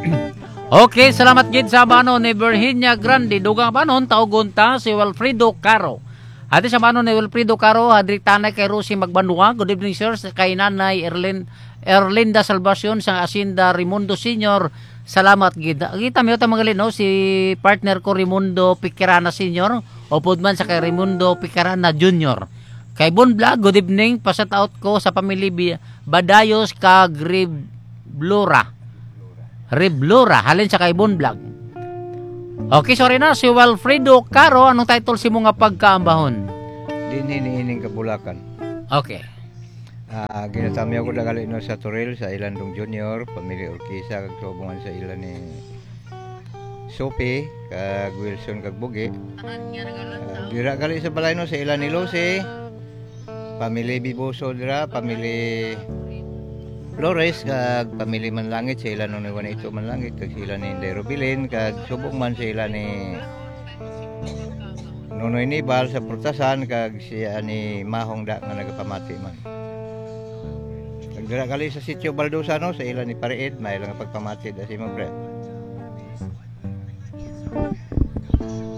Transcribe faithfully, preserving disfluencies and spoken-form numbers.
Okay, salamat gid sa bano ni Virginia Grande. Dugang banon taugon ta si Wilfredo Caro. Ati sa bano ni Wilfredo Caro, hadri tanay kay Rosie Magbanua. Good evening sir, kay Nanay Erlin Erlinda Salvacion sa Asinda Raimundo Senior. Salamat gid. Kita mi ta mga no si partner ko Raimundo Picarana Senior o pudman sa kay Raimundo Picarana Junior. Kay Bon Vlog, good evening. Pasat out ko sa pamilya Badayos kag Riblora. Riblora, halin sa kay Bon Vlog. Okay, sorry na. Si Wilfredo Caro, anong title si mo nga pagkaambahon? Dininiining Kabulakan. Okay. Uh, ginatami ako dagali no sa Toril, sa Ilandong Junior, pamilya Urquiza, kag sobongan sa ilan ni Sophie, kag Wilson, kag Bugi. Uh, dira gali sa balay no sa ilan ni Lucy, pamilya Biboso dira, pamilya Flores, kag pamilya Manlangit sa ilan ni Juanito Manlangit, kag sa ilan ni Inday Robilin, kag subong man sa ilan ni Nonoy Nibal sa Purtasan, kag siya ni Mahong da nga nagapamati man. Kag dira gali sa sitio Baldosano sa ilan ni Pariid, may ilang pagpamati da si Magbre.